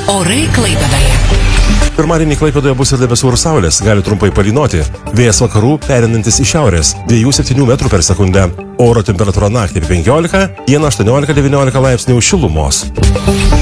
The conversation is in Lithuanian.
Orai Klaipėdoje. Pirmadienį Klaipėdoje bus ir debesų ir saulės, gali trumpai palynoti. Vėjas vakarų perinantis į šiaurės, 2–7 metrų per sekundę. Oro temperatūra naktį 15, dieną 18–19 laipsnių šilumos.